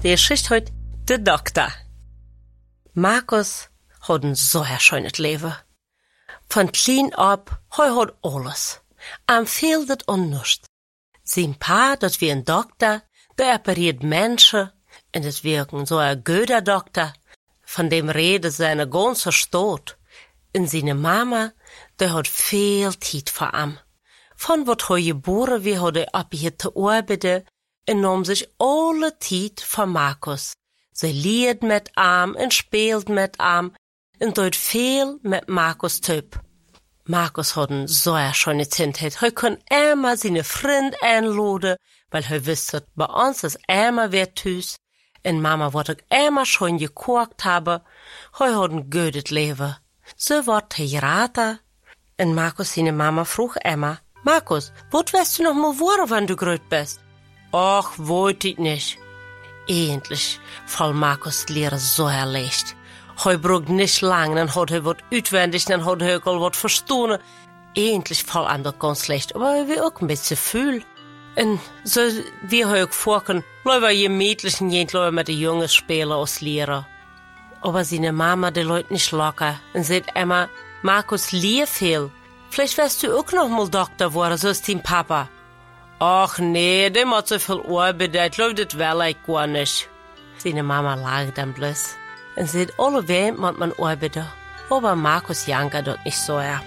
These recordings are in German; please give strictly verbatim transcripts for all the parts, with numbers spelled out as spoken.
Der schicht heut de Doktor. Markus hat ein so schönes Leben. Von klein ab, hoi hat alles. Am fehlt het an nichts. Sein Pa, dat wie ein Doktor, der operiert Menschen, und das wirken so ein guter Doktor, von dem rede seine ganze Stadt. Und seine Mama, der hat viel Zeit für ihm. Von wat hoi geboren wie hat er abgehört zu arbeiten, und nahm sich alle Zeit für Markus. Sie liert mit ihm und spielt mit ihm und tut viel mit Markus Typ. Markus hat eine so schöne Kindheit. Er kann immer seine Freunde einladen, weil er wusste, bei uns ist immer wer tüß. Und Mama wollte immer schon gekocht haben. Er hat ein gutes Leben. So wird er geraten. Und Markus, seine Mama, frug immer, Markus, was wirst du noch mal werden, wenn du groß bist? Ach, wollte ich nicht. Endlich fall Markus Lehre so erleicht. Er braucht nicht lang, dann hat er was uitwendig, dann hat er auch was verstanden. Endlich fall ihm das ganz schlecht, aber er will auch ein bisschen fühlen. Und so wie er auch vorkommen, läuft er gemütlich und jeden Leute mit den Jungen spielen als Lehrer. Aber seine Mama, die Leute nicht locker und sagt immer, Markus, lehr viel. Vielleicht wirst du auch noch mal Doktor werden, so ist dein Papa. Ach nee, der hat so viel Arbeit, ich glaube, das will ich gar nicht. Seine Mama lacht dann bloß. Und sagt, alle Welt muss man arbeiten. Aber Markus Janker dort nicht so, ja.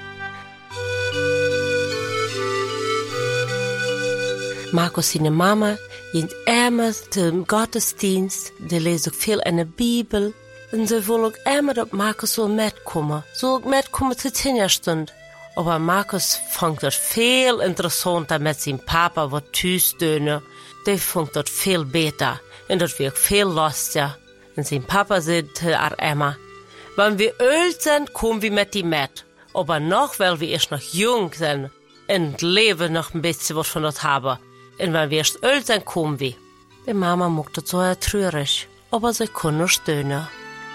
Markus seine Mama geht immer zum Gottesdienst, die lesen viel in der Bibel. Und sie will auch immer, dass Markus soll mitkommen. Soll mitkommen zur Tinnerstunde. Aber Markus fängt das viel interessanter mit seinem Papa, was tüstöne. Der fängt das viel besser. Und das wird viel lustiger. Und sein Papa sagt er immer, wenn wir alt sind, kommen wir mit ihm mit. Aber noch, weil wir erst noch jung sind und leben noch ein bisschen was von das haben. Und wenn wir erst alt sind, kommen wir. Die Mama macht das so traurig, aber sie kann nur stöhnen.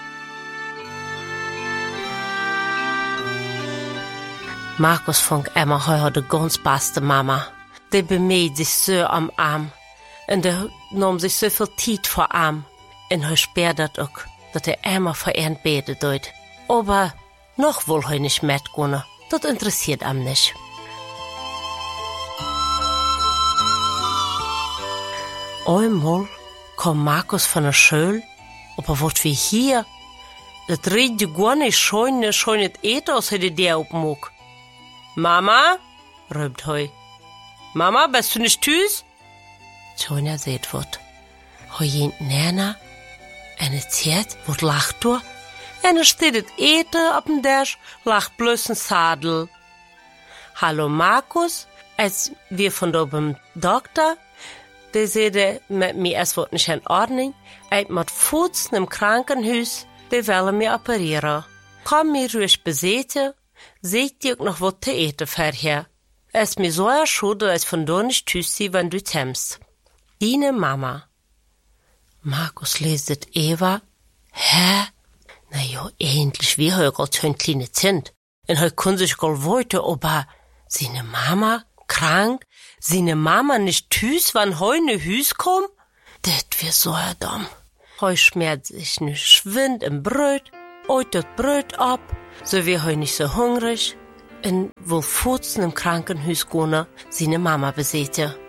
Markus fängt immer heute die ganz beste Mama. Die bemüht sich so am Arm. Und der nahm sich so viel Zeit vor Arm. Und er spürt das auch, dass er immer für ihn beten tut. Aber noch will er nicht mitgehen. Das interessiert ihn nicht. Einmal kam Markus von der Schule, aber was wie hier, das riecht gar nicht schön, schön nicht eten, als hätte der aufmog. Mama, ruft er. Mama, bist du nicht tüß? Sonja seht wat. Er geht näher, und er zieht, wat lacht du? Und er steht das Eten auf dem Tisch, lacht bloß ein Sadel. Hallo Markus, als wir von da beim Doktor, der sagte mit mir, es wird nicht in Ordnung, ich mit Fuß im Krankenhaus, der will mir operieren. Komm mir ruhig besäte, seht dir noch was zu eten vorher. Es ist mir so schade, dass ich von da nicht tüß sie, wenn du kommst. Deine Mama. Markus leset Eva. Hä? Na ja, endlich wie er gerade so ein kleines Kind. Und er kann sich gar weiter, aber seine Mama krank, seine Mama nicht tüß, wann heu ne Hüs kommt? Das wär so dumm. Heu schmiert sich ne Schwind im Brot, oit das Brot ab, so wie heu nicht so hungrig. Und wo Futzen im Krankenhaus gehen, seine Mama besäte.